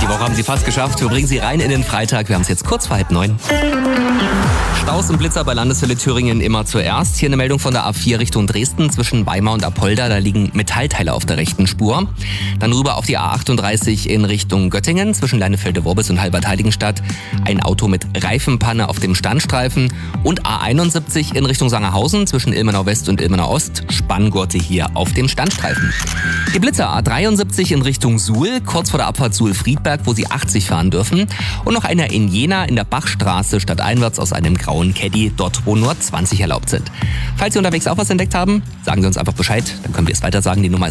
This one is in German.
Die Woche haben Sie fast geschafft. Wir bringen Sie rein in den Freitag. Wir haben es jetzt kurz vor 8:30. Staus und Blitzer bei Landeswelle Thüringen immer zuerst. Hier eine Meldung von der A4 Richtung Dresden zwischen Weimar und Apolda. Da liegen Metallteile auf der rechten Spur. Dann rüber auf die A38 in Richtung Göttingen zwischen Leinefelde-Worbis und Halbert-Heiligenstadt. Ein Auto mit Reifenpanne auf dem Standstreifen. Und A71 in Richtung Sangerhausen zwischen Ilmenau West und Ilmenau Ost. Spanngurte hier auf dem Standstreifen. Die Blitzer A73 in Richtung Suhl, kurz vor der Abfahrt Suhl-Friedberg, wo Sie 80 fahren dürfen. Und noch einer in Jena in der Bachstraße stadteinwärts aus einem grauen Caddy, dort wo nur 20 erlaubt sind. Falls Sie unterwegs auch was entdeckt haben, sagen Sie uns einfach Bescheid, dann können wir es weiter sagen. Die Nummer ist